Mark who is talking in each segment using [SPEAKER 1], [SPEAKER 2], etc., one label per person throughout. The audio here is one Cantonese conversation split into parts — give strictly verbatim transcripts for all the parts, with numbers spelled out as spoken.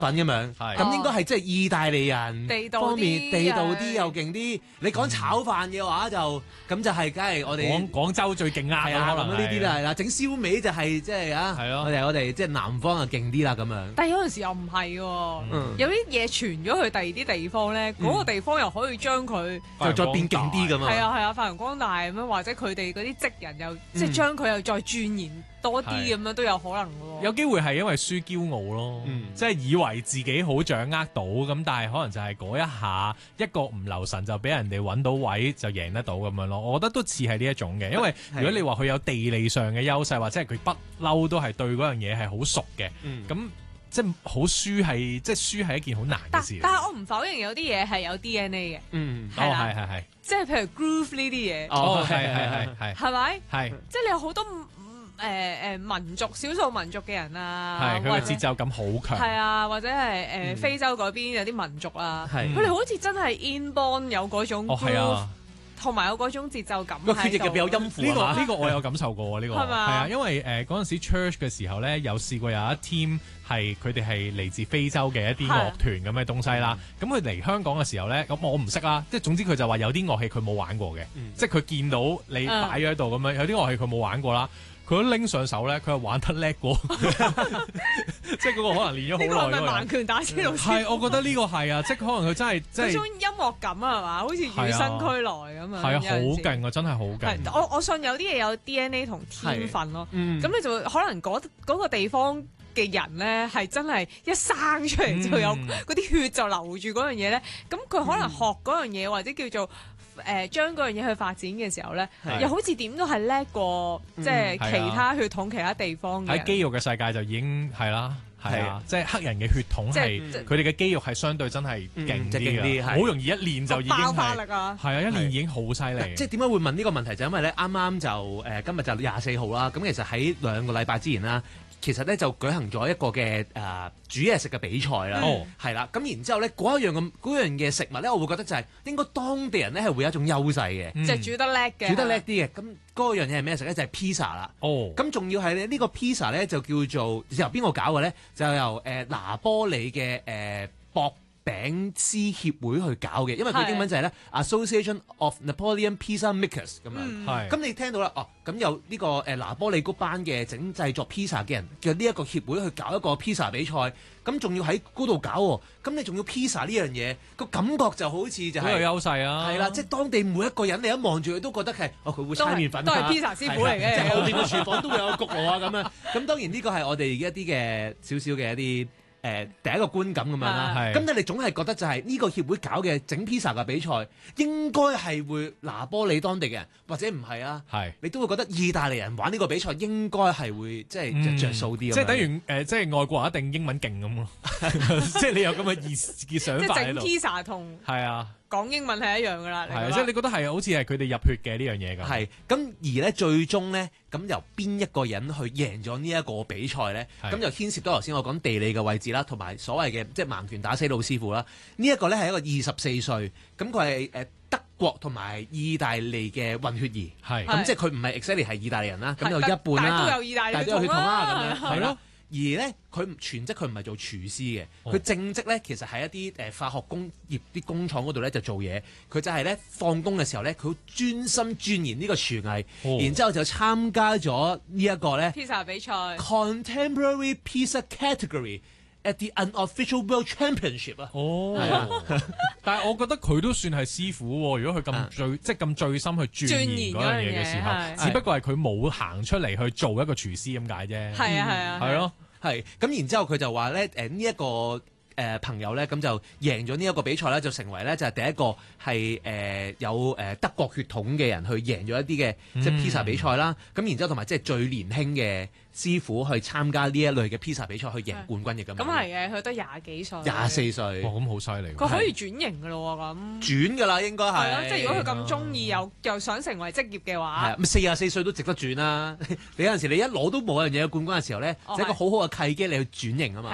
[SPEAKER 1] 品咁樣，咁應該係即係意大利人方面地道啲又勁啲。你講炒飯嘅話就咁就係梗係我哋
[SPEAKER 2] 廣廣州最勁啦，
[SPEAKER 1] 可能呢啲啦係啦，整燒味就係即係啊，我哋我哋即係南方啊勁啲啦咁樣。
[SPEAKER 3] 但係有陣時又唔係喎，有啲嘢傳咗去第二啲地方咧，嗰個地方又可以將佢
[SPEAKER 1] 就再變勁啲咁啊。
[SPEAKER 3] 係啊係啊，發揚光大咁樣，或者佢哋嗰啲職人又即係將佢又再鑽研多啲咁樣都有可能喎。
[SPEAKER 2] 有機會係因為輸驕傲咯，即係以為自己好掌握到咁，但係可能就係嗰一下一個唔留神就俾人哋揾到位就贏得到咁樣咯。我覺得都似係呢一種嘅，因為如果你話佢有地理上嘅優勢，或者係佢不嬲都係對嗰樣嘢係好熟嘅，咁、嗯、即係好輸係即係輸係一件好難嘅事。
[SPEAKER 3] 但係我唔否認有啲嘢係有 D N A 嘅，
[SPEAKER 2] 嗯，係啦，係係係，
[SPEAKER 3] 即係譬如 groove 呢啲嘢，
[SPEAKER 2] 哦，係係係係，
[SPEAKER 3] 係咪？
[SPEAKER 2] 係，
[SPEAKER 3] 即係你有好多。誒誒、呃、民族少數民族嘅人啊，
[SPEAKER 2] 係佢嘅節奏感好強，
[SPEAKER 3] 係啊，或者係誒、呃嗯、非洲嗰邊有啲民族啊，佢哋、
[SPEAKER 1] 嗯、
[SPEAKER 3] 好似真係 inborn 有嗰種 groove，同埋有嗰種節奏感。
[SPEAKER 1] 個血液入邊有音符
[SPEAKER 2] 呢、呢個呢、呢個我有感受過呢、呢個係
[SPEAKER 3] 吧
[SPEAKER 2] 啊，因為誒嗰陣時 church 嘅時候咧，有試過有一 team 係佢哋係嚟自非洲嘅一啲樂團咁嘅東西啦。咁佢嚟香港嘅時候咧，咁我唔識啦，即係總之佢就話有啲樂器佢冇玩過嘅，嗯、即係佢見到你擺咗喺度咁樣，有啲樂器佢冇玩過啦。佢都拎上手咧，佢係玩得叻過，即係嗰個可能練咗好耐。呢個係咪
[SPEAKER 3] 盲拳打死老師？
[SPEAKER 2] 係，我覺得呢個係啊，即係可能佢真係即係。嗰種
[SPEAKER 3] 音樂感啊，係嘛？好似與生俱來咁啊。
[SPEAKER 2] 係啊，好勁啊，真係好勁。
[SPEAKER 3] 我我信有啲嘢有 D N A 同天分咯。咁、嗯、你就可能嗰嗰個地方嘅人咧，係真係一生出嚟就有嗰啲血就流住嗰樣嘢咧。咁佢可能學嗰樣嘢，或者叫做。誒將嗰樣嘢去發展嘅時候咧，又好似點都係叻過即係其他血統其他地方嘅。
[SPEAKER 2] 喺肌肉嘅世界就已經係啦，係啊，即係黑人嘅血統係佢哋嘅肌肉係相對真係勁啲嘅，好容易一練就已經
[SPEAKER 3] 爆發力啊！
[SPEAKER 2] 係啊，一練已經好犀利。
[SPEAKER 1] 即係點解會問呢個問題？就因為咧啱啱就誒今日就廿四號啦。咁其實喺兩個禮拜之前啦。其實咧就舉行咗一個嘅誒、呃、煮嘢食嘅比賽啦，係啦、嗯，咁然之後咧嗰一樣咁嗰樣嘅食物咧，我會覺得就係應該當地人咧係會有一種優勢嘅，
[SPEAKER 3] 即係、嗯、煮得叻嘅，
[SPEAKER 1] 煮得叻啲嘅。咁嗰樣嘢係咩食咧？就係 pizza 啦。哦，咁仲要係咧呢個 pizza 咧就叫做由邊個搞嘅咧？就由誒、呃、拿波里嘅誒、呃、薄餅師協會去搞嘅，因為佢英文就係咧 Association of Napoleon Pizza Makers 咁樣。係，咁你聽到啦，哦，咁有呢個誒拿波里谷班嘅整製作 pizza 嘅人嘅呢一個協會去搞一個 pizza 比賽，咁仲要喺嗰度搞喎，咁你仲要 pizza 呢樣嘢，個感覺就好似就係、是、
[SPEAKER 2] 好有優勢啊！
[SPEAKER 1] 係啦，即係當地每一個人你一望住佢都覺得係，哦佢會搓麵粉，
[SPEAKER 3] 都係 pizza 師傅嚟嘅，
[SPEAKER 1] 即係後面個廚房都會有個焗爐啊咁樣。咁當然呢個係我哋一啲嘅少少嘅一啲。誒、呃、第一個觀感咁樣啦，咁你哋總係覺得就係呢個協會搞嘅整 pizza 嘅比賽，應該係會拿波里當地嘅人，或者唔係啊？係是你都會覺得意大利人玩呢個比賽應該係會即係着數啲，
[SPEAKER 2] 即係等於誒、呃，即係外國人一定英文勁咁咯，即係你有咁嘅意嘅想法喺度。
[SPEAKER 3] 即係整 pizza 同係啊。講英文係一樣噶啦，
[SPEAKER 2] 係即係你覺得係好似係佢哋入血嘅呢樣嘢咁。
[SPEAKER 1] 係咁而咧最終咧，咁由邊一個人去贏咗呢一個比賽咧？咁就牽涉到頭先我講地理嘅位置啦，同埋所謂嘅即係盲拳打死老師傅啦。呢一個咧係一個二十四歲，咁佢係誒德國同埋意大利嘅混血兒，係咁即係佢唔係 exactly 係意大利人啦，咁有一半啦，
[SPEAKER 3] 但都有意大利血統啦，
[SPEAKER 1] 咁樣係咯。而咧，佢全職佢唔係做廚師嘅，佢、哦、正職咧其實喺一啲誒、呃、化學工業啲工廠嗰度咧就做嘢。佢就係咧放工嘅時候咧，佢好專心鑽研呢個廚藝，哦、然之後就參加咗呢一個咧
[SPEAKER 3] pizza 比賽
[SPEAKER 1] Contemporary Pizza Category at the Unofficial World Championship 啊。哦，
[SPEAKER 2] 啊、但係我覺得佢都算係師傅喎。如果佢咁醉，啊、即係咁醉心去鑽研嗰樣嘢嘅時候，只不過係佢冇行出嚟去做一個廚師咁解啫。
[SPEAKER 3] 係啊係啊，
[SPEAKER 2] 係咯。
[SPEAKER 1] 係，咁然之後佢就話咧，誒呢一個誒、呃、朋友咧，咁就贏咗呢一個比賽咧，就成為咧就係、是、第一個係誒、呃、有誒德國血統嘅人去贏咗一啲嘅即係 pizza 比賽啦。咁、嗯、然之後同埋即係最年輕嘅師傅去參加呢一類嘅 pizza 比賽去贏冠軍嘅咁。
[SPEAKER 3] 咁係嘅，佢得廿幾歲。
[SPEAKER 1] 廿四歲。
[SPEAKER 2] 哦，咁好犀利。
[SPEAKER 3] 佢可以轉型㗎咯喎，咁。
[SPEAKER 1] 轉㗎啦，應該係。
[SPEAKER 3] 係咯，即係如果佢咁中意又又想成為職業嘅話。
[SPEAKER 1] 係啊，咁四廿四歲都值得轉啦。你有陣時你一攞都冇一樣嘢嘅冠軍嘅時候咧，就係、哦、一個好好嘅契機，你去轉型啊嘛。係啊。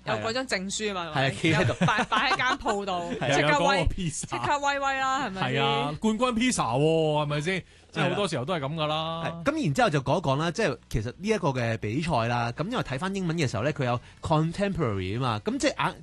[SPEAKER 3] 有嗰張證書啊嘛，
[SPEAKER 1] 係啊企喺度
[SPEAKER 3] 有擺擺喺間鋪度，
[SPEAKER 2] 係有嗰
[SPEAKER 3] 即刻威
[SPEAKER 2] 個 pizza
[SPEAKER 3] 即刻威威啦，係咪先？
[SPEAKER 2] 係啊，冠軍 pizza 喎，係咪先？即係好多時候都係咁噶啦。
[SPEAKER 1] 咁然之後就講一講啦，即係其實呢一個嘅比賽啦，咁因為睇翻英文嘅時候咧，佢有 contemporary 啊嘛，咁即係硬